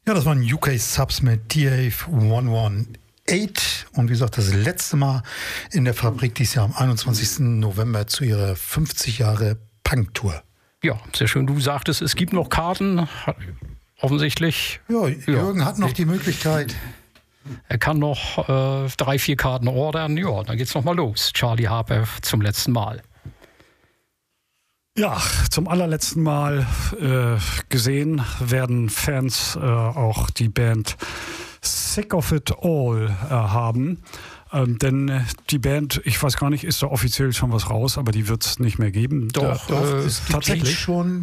Ja, das waren UK Subs mit DA118. Und wie gesagt, das letzte Mal in der Fabrik dieses Jahr am 21. November zu ihrer 50 Jahre Punk-Tour. Ja, sehr schön. Du sagtest, es gibt noch Karten, offensichtlich. Ja, Jürgen hat noch die Möglichkeit. Er kann noch 3-4 Karten ordern. Ja, dann geht's noch mal los. Charlie Harper zum letzten Mal. Ja, zum allerletzten Mal gesehen werden Fans auch die Band Sick of It All haben. Denn die Band, ich weiß gar nicht, ist da offiziell schon was raus, aber die wird es nicht mehr geben. Doch, es gibt tatsächlich schon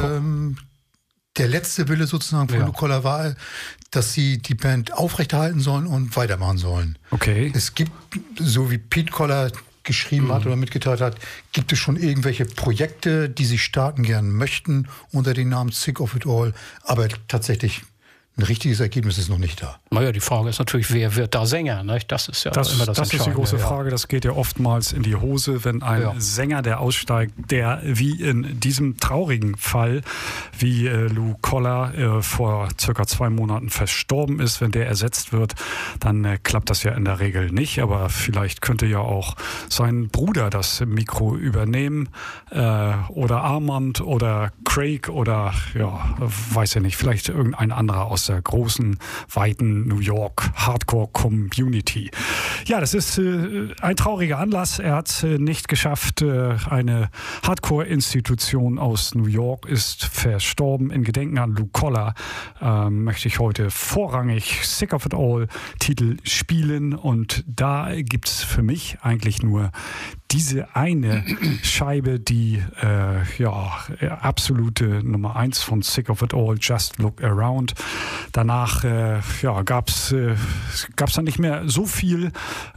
der letzte Wille sozusagen von Lou Koller war, dass sie die Band aufrechterhalten sollen und weitermachen sollen. Okay. Es gibt, so wie Pete Koller geschrieben hat oder mitgeteilt hat, gibt es schon irgendwelche Projekte, die sie starten gern möchten unter dem Namen Sick of It All, aber tatsächlich ein richtiges Ergebnis ist noch nicht da. Naja, die Frage ist natürlich, wer wird da Sänger? Ne? Das ist ja immer das ist die große Frage. Das geht ja oftmals in die Hose, wenn ein Sänger, der aussteigt, der wie in diesem traurigen Fall, wie Lou Koller vor circa 2 Monaten verstorben ist, wenn der ersetzt wird, dann klappt das ja in der Regel nicht. Aber vielleicht könnte ja auch sein Bruder das Mikro übernehmen oder Armand oder Craig oder weiß ja nicht, vielleicht irgendein anderer aus der großen, weiten New York Hardcore-Community. Ja, das ist ein trauriger Anlass. Er hat es nicht geschafft. Eine Hardcore-Institution aus New York ist verstorben. In Gedenken an Lou Koller möchte ich heute vorrangig Sick of It All Titel spielen. Und da gibt es für mich eigentlich nur diese eine Scheibe, die absolute Nummer 1 von Sick of It All, Just Look Around. Danach gab es dann nicht mehr so viel.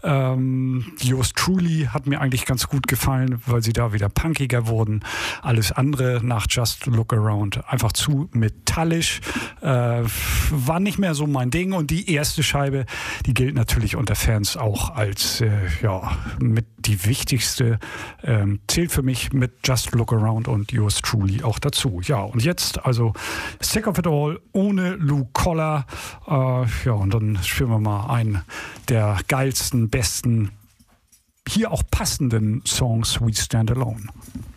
Yours Truly hat mir eigentlich ganz gut gefallen, weil sie da wieder punkiger wurden. Alles andere nach Just Look Around einfach zu metallisch. War nicht mehr so mein Ding. Und die erste Scheibe, die gilt natürlich unter Fans auch als mit die wichtigste, zählt für mich mit Just Look Around und Yours Truly auch dazu. Ja, und jetzt also Sick of It All ohne Lou Koller. Und dann spielen wir mal einen der geilsten, besten, hier auch passenden Songs, We Stand Alone.